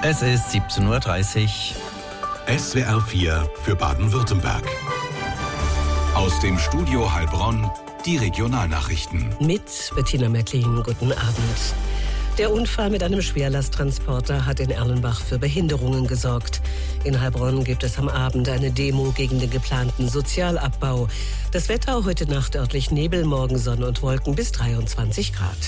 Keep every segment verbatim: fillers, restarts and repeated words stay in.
Es ist siebzehn Uhr dreißig. S W R vier für Baden-Württemberg. Aus dem Studio Heilbronn die Regionalnachrichten. Mit Bettina Mecklin, guten Abend. Der Unfall mit einem Schwerlasttransporter hat in Erlenbach für Behinderungen gesorgt. In Heilbronn gibt es am Abend eine Demo gegen den geplanten Sozialabbau. Das Wetter heute Nacht örtlich Nebel, morgen Sonne und Wolken bis dreiundzwanzig Grad.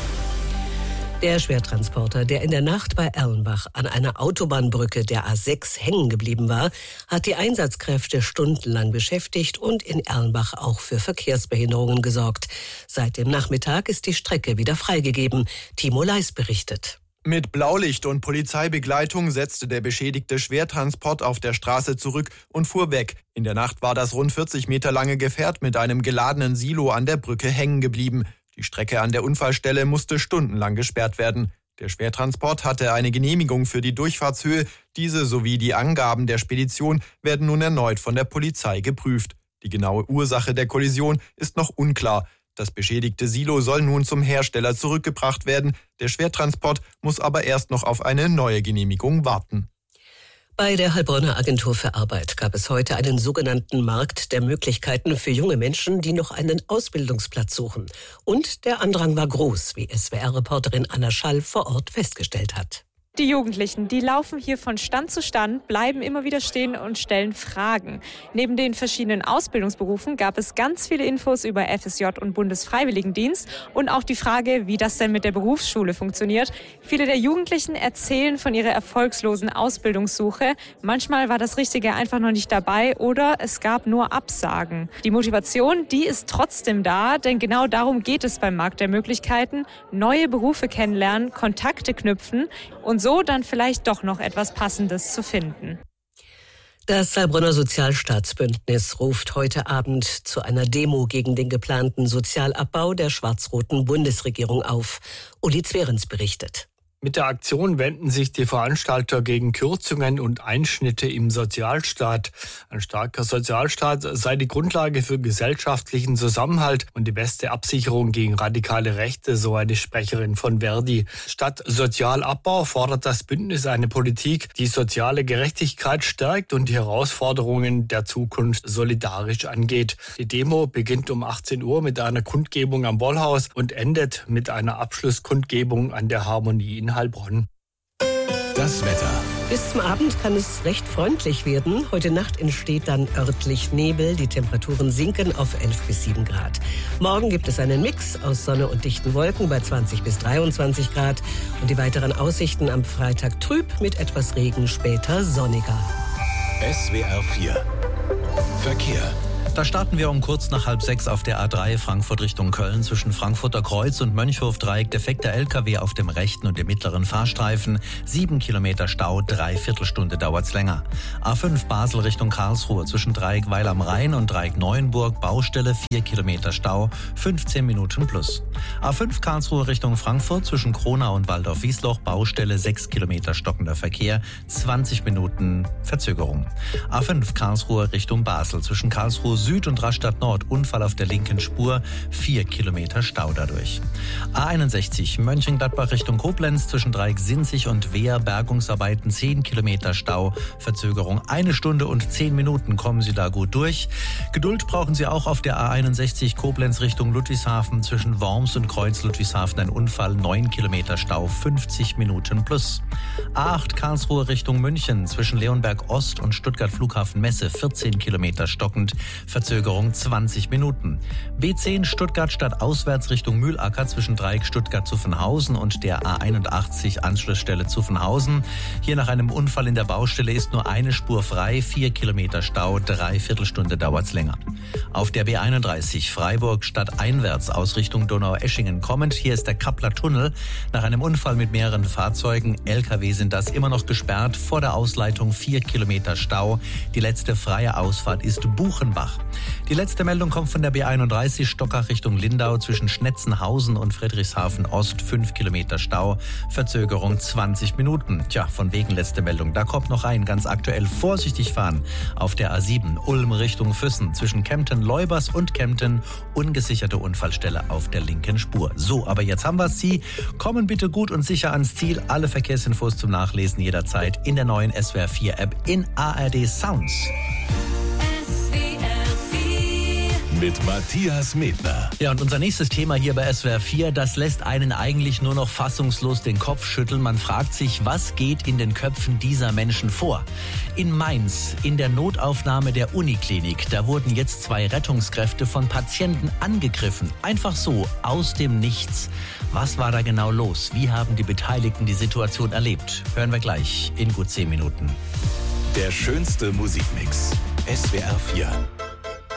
Der Schwertransporter, der in der Nacht bei Erlenbach an einer Autobahnbrücke der A sechs hängen geblieben war, hat die Einsatzkräfte stundenlang beschäftigt und in Erlenbach auch für Verkehrsbehinderungen gesorgt. Seit dem Nachmittag ist die Strecke wieder freigegeben. Timo Leis berichtet. Mit Blaulicht und Polizeibegleitung setzte der beschädigte Schwertransport auf der Straße zurück und fuhr weg. In der Nacht war das rund vierzig Meter lange Gefährt mit einem geladenen Silo an der Brücke hängen geblieben. Die Strecke an der Unfallstelle musste stundenlang gesperrt werden. Der Schwertransport hatte eine Genehmigung für die Durchfahrtshöhe. Diese sowie die Angaben der Spedition werden nun erneut von der Polizei geprüft. Die genaue Ursache der Kollision ist noch unklar. Das beschädigte Silo soll nun zum Hersteller zurückgebracht werden. Der Schwertransport muss aber erst noch auf eine neue Genehmigung warten. Bei der Heilbronner Agentur für Arbeit gab es heute einen sogenannten Markt der Möglichkeiten für junge Menschen, die noch einen Ausbildungsplatz suchen. Und der Andrang war groß, wie S W R-Reporterin Anna Schall vor Ort festgestellt hat. Die Jugendlichen, die laufen hier von Stand zu Stand, bleiben immer wieder stehen und stellen Fragen. Neben den verschiedenen Ausbildungsberufen gab es ganz viele Infos über F S J und Bundesfreiwilligendienst und auch die Frage, wie das denn mit der Berufsschule funktioniert. Viele der Jugendlichen erzählen von ihrer erfolgslosen Ausbildungssuche. Manchmal war das Richtige einfach noch nicht dabei oder es gab nur Absagen. Die Motivation, die ist trotzdem da, denn genau darum geht es beim Markt der Möglichkeiten. Neue Berufe kennenlernen, Kontakte knüpfen und so so dann vielleicht doch noch etwas Passendes zu finden. Das Heilbronner Sozialstaatsbündnis ruft heute Abend zu einer Demo gegen den geplanten Sozialabbau der schwarz-roten Bundesregierung auf. Uli Zwerens berichtet. Mit der Aktion wenden sich die Veranstalter gegen Kürzungen und Einschnitte im Sozialstaat. Ein starker Sozialstaat sei die Grundlage für gesellschaftlichen Zusammenhalt und die beste Absicherung gegen radikale Rechte, so eine Sprecherin von Verdi. Statt Sozialabbau fordert das Bündnis eine Politik, die soziale Gerechtigkeit stärkt und die Herausforderungen der Zukunft solidarisch angeht. Die Demo beginnt um achtzehn Uhr mit einer Kundgebung am Wollhaus und endet mit einer Abschlusskundgebung an der Harmonie in Heilbronn. Das Wetter. Bis zum Abend kann es recht freundlich werden. Heute Nacht entsteht dann örtlich Nebel. Die Temperaturen sinken auf elf bis sieben Grad. Morgen gibt es einen Mix aus Sonne und dichten Wolken bei zwanzig bis dreiundzwanzig Grad. Und die weiteren Aussichten am Freitag trüb mit etwas Regen, später sonniger. S W R vier Verkehr. Da starten wir um kurz nach halb sechs auf der A drei Frankfurt Richtung Köln zwischen Frankfurter Kreuz und Mönchhof-Dreieck. Defekter L K W auf dem rechten und dem mittleren Fahrstreifen. Sieben Kilometer Stau, dreiviertel Stunde dauert's länger. A fünf Basel Richtung Karlsruhe zwischen Dreieck Weil am Rhein und Dreieck Neuenburg. Baustelle, vier Kilometer Stau, fünfzehn Minuten plus. A fünf Karlsruhe Richtung Frankfurt zwischen Kronau und Waldorf-Wiesloch. Baustelle, sechs Kilometer stockender Verkehr, zwanzig Minuten Verzögerung. A fünf Karlsruhe Richtung Basel zwischen Karlsruhe Süd und Rastatt Nord, Unfall auf der linken Spur, vier Kilometer Stau dadurch. A einundsechzig Mönchengladbach Richtung Koblenz zwischen Dreieck Sinzig und Wehr, Bergungsarbeiten, zehn Kilometer Stau, Verzögerung eine Stunde und zehn Minuten, kommen Sie da gut durch. Geduld brauchen Sie auch auf der A einundsechzig Koblenz Richtung Ludwigshafen zwischen Worms und Kreuz Ludwigshafen, ein Unfall, neun Kilometer Stau, fünfzig Minuten plus. A acht Karlsruhe Richtung München zwischen Leonberg Ost und Stuttgart Flughafen Messe, vierzehn Kilometer stockend, Verzögerung zwanzig Minuten. B zehn Stuttgart Stadt auswärts Richtung Mühlacker zwischen Dreieck Stuttgart-Zuffenhausen und der A einundachtzig Anschlussstelle Zuffenhausen. Hier nach einem Unfall in der Baustelle ist nur eine Spur frei, vier Kilometer Stau, dreiviertel Stunde dauert's länger. Auf der B einunddreißig Freiburg stadteinwärts aus Richtung Donaueschingen kommend, hier ist der Kappler Tunnel. Nach einem Unfall mit mehreren Fahrzeugen, L K W sind das immer noch gesperrt, vor der Ausleitung vier Kilometer Stau. Die letzte freie Ausfahrt ist Buchenbach. Stockach. Die letzte Meldung kommt von der B einunddreißig Stockach Richtung Lindau zwischen Schnetzenhausen und Friedrichshafen Ost. fünf Kilometer Stau, Verzögerung zwanzig Minuten. Tja, von wegen letzte Meldung. Da kommt noch rein, ganz aktuell vorsichtig fahren auf der A sieben Ulm Richtung Füssen zwischen Kempten-Leubers und Kempten. Ungesicherte Unfallstelle auf der linken Spur. So, aber jetzt haben wir Sie. Kommen bitte gut und sicher ans Ziel. Alle Verkehrsinfos zum Nachlesen jederzeit in der neuen S W R vier App in A R D Sounds. Mit Matthias Medner. Ja, und unser nächstes Thema hier bei S W R vier, das lässt einen eigentlich nur noch fassungslos den Kopf schütteln. Man fragt sich, was geht in den Köpfen dieser Menschen vor? In Mainz, in der Notaufnahme der Uniklinik, da wurden jetzt zwei Rettungskräfte von Patienten angegriffen. Einfach so, aus dem Nichts. Was war da genau los? Wie haben die Beteiligten die Situation erlebt? Hören wir gleich in gut zehn Minuten. Der schönste Musikmix. S W R vier.